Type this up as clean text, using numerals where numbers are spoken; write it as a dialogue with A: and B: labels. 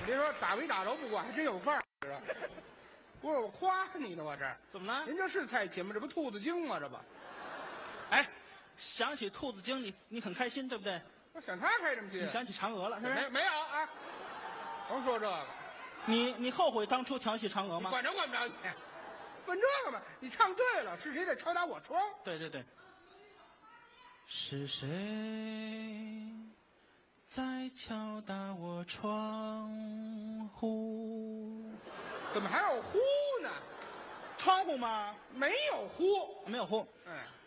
A: 你别说打没打着不管，还真有范儿。不是我夸你呢，我这
B: 怎么了？
A: 您这是菜品吗？这不兔子精吗？这不，
B: 哎，想起兔子精，你很开心，对不对？
A: 我想他开什么心？
B: 你想起嫦娥了，是不是？
A: 没有啊？甭说这个，
B: 你后悔当初调戏嫦娥吗？
A: 管着你？问这个吧，你唱对了，是谁在敲打我窗？
B: 对对对。是谁在敲打我窗户？
A: 怎么还有呼呢？
B: 窗户吗？
A: 没有呼，
B: 没有呼。
A: 哎。